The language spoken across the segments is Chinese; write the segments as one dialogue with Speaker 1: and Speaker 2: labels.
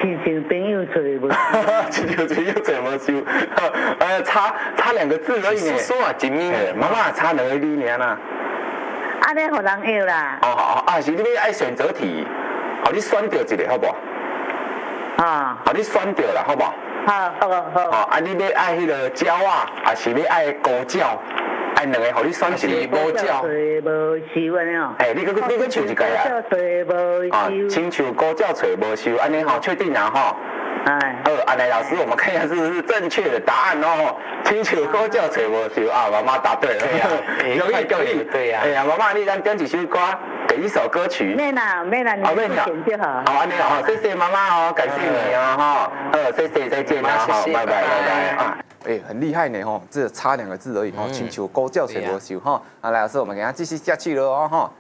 Speaker 1: 亲像朋友找无，
Speaker 2: 亲像朋友找无收，差2个字而已呢。
Speaker 3: 说啊，金咪，
Speaker 2: 妈妈差2个字尔啦。
Speaker 1: 安尼互人摇啦。
Speaker 2: 哦，是你要爱选择题，你选到一个好不好？你选到啦，好不好？
Speaker 1: 好。
Speaker 2: 你要爱迄个鸟啊，还是要爱高鸟？爱2个，互你选一个。
Speaker 1: 无鸟。无收安尼哦。
Speaker 2: 你搁唱一个啊？亲像高鸟找无收，安尼确定啊吼？安尼老师，我们看一下是不是正确的答案哦。亲像高鸟找无收妈妈答对了。容易。
Speaker 3: 对呀。
Speaker 2: 妈妈，你咱点一首歌，给一首歌曲。
Speaker 1: 免啦，你选就好。
Speaker 2: 安尼谢谢妈妈感谢你谢谢，再见啦，拜拜。很厉害呢这差2个字而已亲像高鸟找无收来，老师，我们给他继续下去了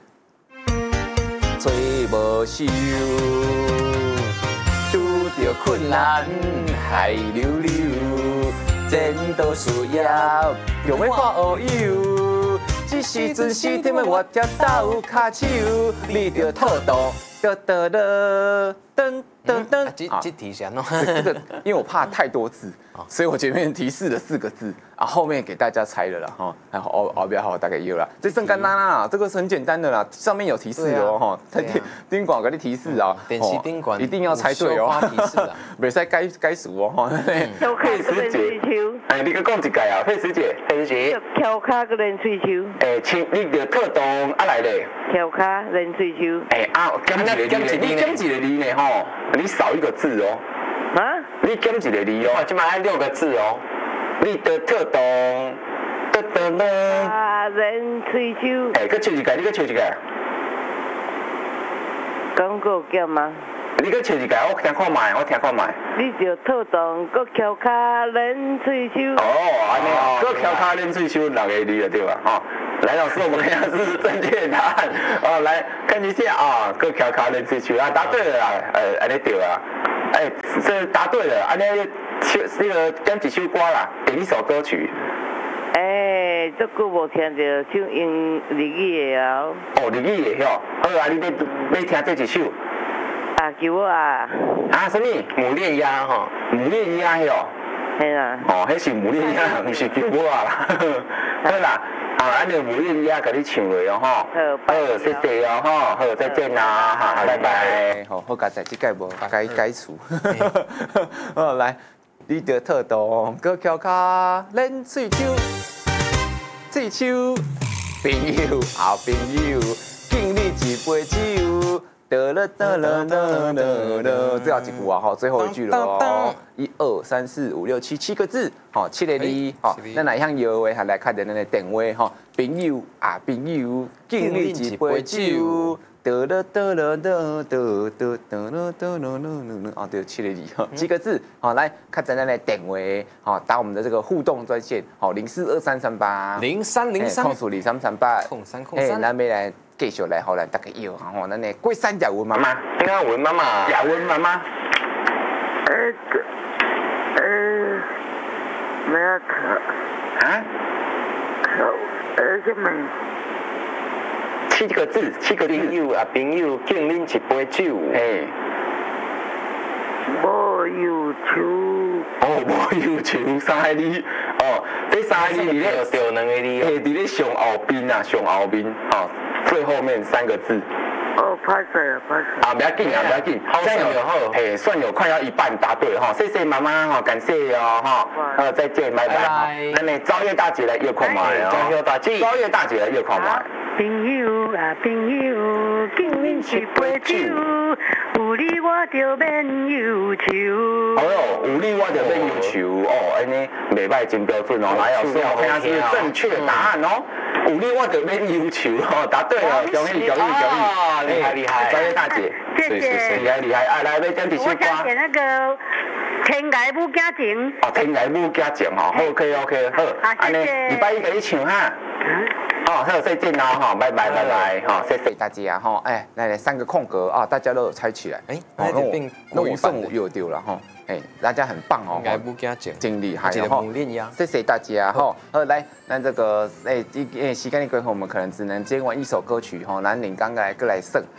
Speaker 3: 找无收。拄着困难海流流，前途需要用的看学友。这时阵是点的我跳倒脚手，你着套动，噔。这题先哦。
Speaker 2: 这个，因为我怕太多字，所以我前面提示了4个字后面给大家猜了啦不要大概有啦。这真简单啦，这个是很简单的啦，上面有提示在顶广给你提示
Speaker 3: 电视顶广
Speaker 2: 一定要猜对
Speaker 3: 提示啦，
Speaker 2: 袂使改数
Speaker 1: 佩斯姐，
Speaker 2: 你搁讲一届啊，佩斯姐，
Speaker 1: 跳卡个练喙手，
Speaker 2: 你着特动来咧，
Speaker 1: 跳卡练喙手，
Speaker 2: 你减一个字呢你少1个字你减一个字
Speaker 3: 今摆6个字
Speaker 2: 你的特动，
Speaker 1: 练喙手，
Speaker 2: 搁唱一个，你搁唱一个，
Speaker 1: 讲过减吗？
Speaker 2: 你搁唱一个，我听看卖。
Speaker 1: 你着特动，搁翘卡练喙手。
Speaker 2: 安尼搁翘卡练喙手6个字就对了来，老师，我们看一下是不是正确答案来看一下搁翘卡练喙手答对了啦，安尼对啊，这答对了，安尼那个点一首歌啦，点一首歌曲。
Speaker 1: 足久无听到唱英日语的
Speaker 2: 日语的好你要听这一首？
Speaker 1: 叫我
Speaker 2: 什么？
Speaker 3: 母恋鸭
Speaker 2: 母恋鸭
Speaker 1: 嘿啦。
Speaker 2: 迄是母恋鸭，不是叫我啦。好啦，安尼母恋鸭给你唱落好，谢谢好，再见啦，拜拜。好佳在这届无改词。来，你着特动，搁翘脚练喙手，朋友好朋友，敬你一杯酒。最后一句最后一句了1、2、3、4、5、6、7个字7个字咱来向摇的来看咱的电话朋友朋友，敬你一杯酒。对，7个字几个字来看咱的电话打我们的这个互动专线0423380303控诉2338咱要来继续来互咱大家摇咱的过山亚文妈妈，亚文妈妈，
Speaker 1: 没有可什么
Speaker 2: ？7个字，朋友，敬恁一杯酒。
Speaker 1: 无忧愁。
Speaker 2: 无忧愁，3个字。这3个字里面
Speaker 3: 就2个字。
Speaker 2: 伫咧上后面最后面3个字。
Speaker 1: 拍摄。
Speaker 2: 不要紧，算有快要一半答对了谢谢妈妈感谢再见，拜拜。咱的朝月大姐来约看卖朝月大姐来约看卖。
Speaker 1: 朋友，敬恁一杯酒，有你我就免忧愁。
Speaker 2: 有你我就免忧愁安尼袂歹，真标准来，老师，我看下是正确答案有你我就免忧愁答对了，恭喜！厉害！朝月大姐，
Speaker 1: 谢谢，
Speaker 2: 厉害！来，要点一首歌。
Speaker 1: 我想点那个天涯母家情。
Speaker 2: 天涯母家情好 ，OK， 好，安尼礼拜1给你唱哈。再见啦拜拜，谢谢大家来3个空格大家都有猜起来，那我剩5又丢了大家很棒真厉害谢谢大家来，那这个时间的规划，我们可能只能接完1首歌曲咱领刚来过来算